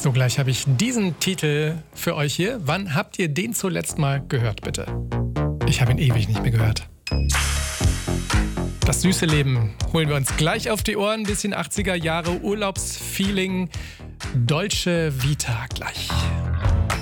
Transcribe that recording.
So, gleich habe ich diesen Titel für euch hier. Wann habt ihr den zuletzt mal gehört, bitte? Ich habe ihn ewig nicht mehr gehört. Das süße Leben holen wir uns gleich auf die Ohren. Bisschen 80er Jahre Urlaubsfeeling. Dolce Vita gleich.